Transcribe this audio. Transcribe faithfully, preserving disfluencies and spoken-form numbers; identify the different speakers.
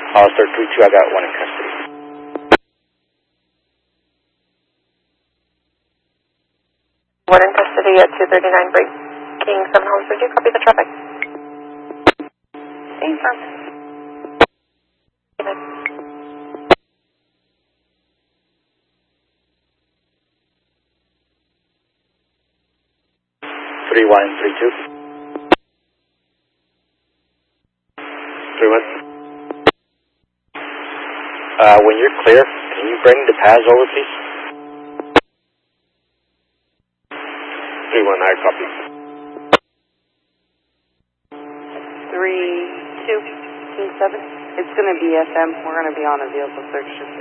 Speaker 1: Hollister three two, I got one in custody.
Speaker 2: One in custody at two thirty-nine breaking seven Hollister. Do you copy the traffic? Thanks, sir.
Speaker 1: three one three two. three one. Uh, when you're clear, can you bring the pads over, please? three one, I copy.
Speaker 3: three two two seven. It's going to be S M. We're going to be on a vehicle search.